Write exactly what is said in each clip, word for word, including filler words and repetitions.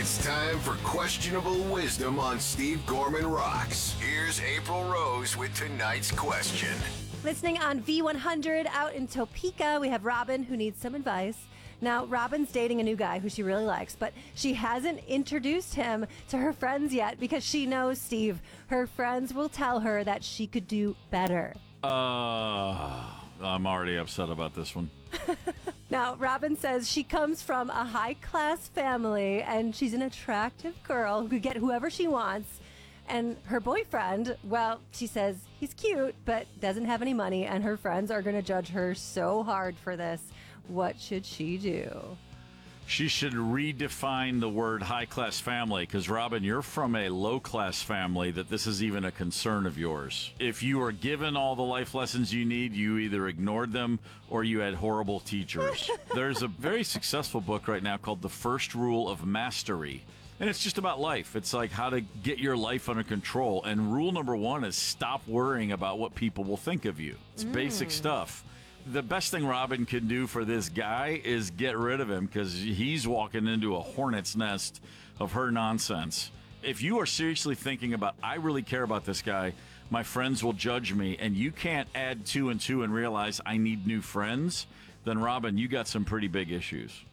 It's time for Questionable Wisdom on Steve Gorman Rocks. Here's April Rose with tonight's question. Listening on V one hundred out in Topeka, we have Robin who needs some advice. Now, Robin's dating a new guy who she really likes, but she hasn't introduced him to her friends yet because she knows, Steve, her friends will tell her that she could do better. Uh, I'm already upset about this one. Now, Robin says she comes from a high-class family and she's an attractive girl who could get whoever she wants. And her boyfriend, well, she says he's cute, but doesn't have any money, and her friends are going to judge her so hard for this. What should she do? She should redefine the word high-class family, because, Robin, you're from a low-class family that this is even a concern of yours. If you were given all the life lessons you need, you either ignored them or you had horrible teachers. There's a very successful book right now called The First Rule of Mastery. And it's just about life. It's like how to get your life under control. And rule number one is stop worrying about what people will think of you. It's mm. basic stuff. The best thing Robin can do for this guy is get rid of him, because he's walking into a hornet's nest of her nonsense. If you are seriously thinking about, I really care about this guy, my friends will judge me, and you can't add two and two and realize I need new friends, then Robin, you got some pretty big issues.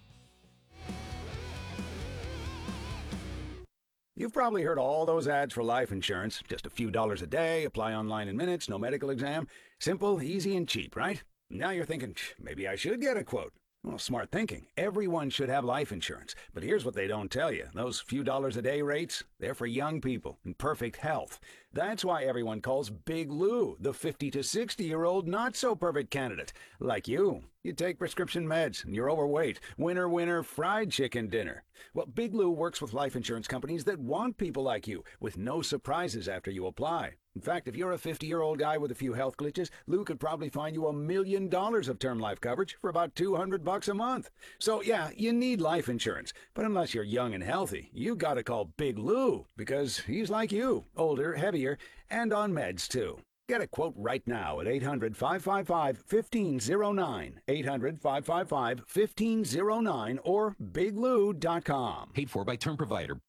You've probably heard all those ads for life insurance. Just a few dollars a day, apply online in minutes, no medical exam. Simple, easy, and cheap, right? Now you're thinking, maybe I should get a quote. Well, smart thinking. Everyone should have life insurance. But here's what they don't tell you. Those few dollars a day rates, they're for young people in perfect health. That's why everyone calls Big Lou the fifty to sixty-year-old not-so-perfect candidate. Like you. You take prescription meds and you're overweight. Winner, winner, fried chicken dinner. Well, Big Lou works with life insurance companies that want people like you, with no surprises after you apply. In fact, if you're a fifty-year-old guy with a few health glitches, Lou could probably find you a million dollars of term life coverage for about two hundred bucks a month. So yeah, you need life insurance. But unless you're young and healthy, you gotta call Big Lou, because he's like you, older, heavier, and on meds too. Get a quote right now at eight hundred, five five five, one five zero nine, eight hundred, five five five, one five zero nine, or big lou dot com. Paid for by Term Provider.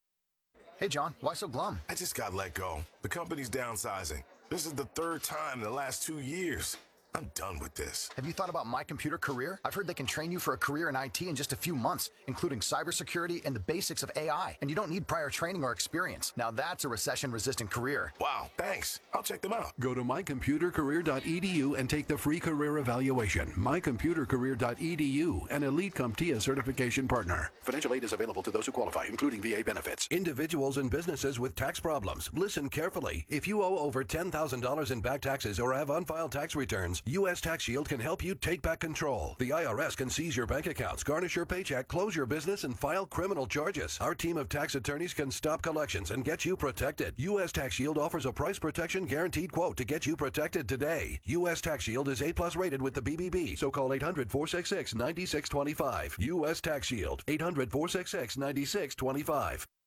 Hey, John, why so glum? I just got let go. The company's downsizing. This is the third time in the last two years. I'm done with this. Have you thought about My Computer Career? I've heard they can train you for a career in I T in just a few months, including cybersecurity and the basics of A I. And you don't need prior training or experience. Now that's a recession-resistant career. Wow, thanks. I'll check them out. Go to my computer career dot e d u and take the free career evaluation. my computer career dot e d u, an Elite CompTIA certification partner. Financial aid is available to those who qualify, including V A benefits. Individuals and businesses with tax problems, listen carefully. If you owe over ten thousand dollars in back taxes or have unfiled tax returns, U S Tax Shield can help you take back control. The I R S can seize your bank accounts, garnish your paycheck, close your business, and file criminal charges. Our team of tax attorneys can stop collections and get you protected. U S Tax Shield offers a price protection guaranteed quote to get you protected today. U S Tax Shield is A plus rated with the B B B, so call eight hundred, four six six, nine six two five. U S Tax Shield, eight hundred, four six six, nine six two five.